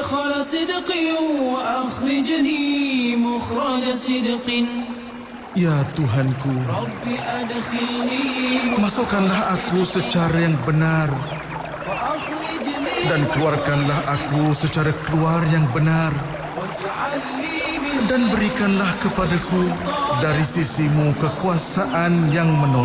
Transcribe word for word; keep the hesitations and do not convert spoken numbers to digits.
مدخل صدق وأخرجني مخرج صدق. Ya Tuhanku, رب أدخلني masukkanlah aku secara yang benar وأخرجني dan keluarkanlah aku secara keluar yang benar, واجعل لي من dan berikanlah kepadaku dari sisimu kekuasaan yang menolong.